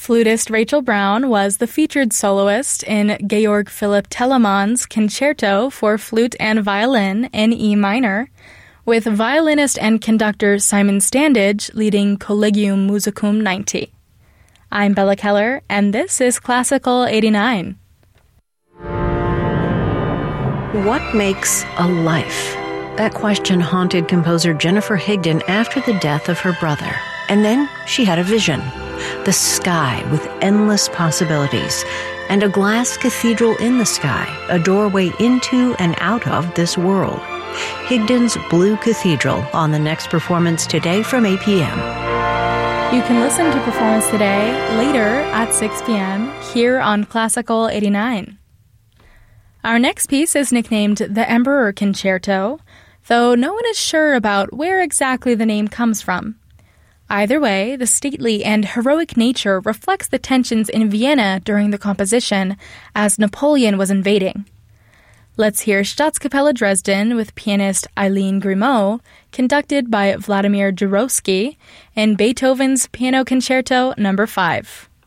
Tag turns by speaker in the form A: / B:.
A: Flutist Rachel Brown was the featured soloist in Georg Philipp Telemann's Concerto for Flute and Violin in E minor, with violinist and conductor Simon Standage leading Collegium Musicum 90. I'm Bella Keller, and this is Classical 89.
B: What makes a life? That question haunted composer Jennifer Higdon after the death of her brother. And then she had a vision. The sky with endless possibilities, and a glass cathedral in the sky, a doorway into and out of this world. Higdon's Blue Cathedral on the next performance today from 8 p.m.
A: You can listen to Performance Today later at 6 p.m. here on Classical 89. Our next piece is nicknamed the Emperor Concerto, though no one is sure about where exactly the name comes from. Either way, the stately and heroic nature reflects the tensions in Vienna during the composition as Napoleon was invading. Let's hear Staatskapelle Dresden with pianist Eileen Grimaud, conducted by Vladimir Jurowski, in Beethoven's Piano Concerto No. 5.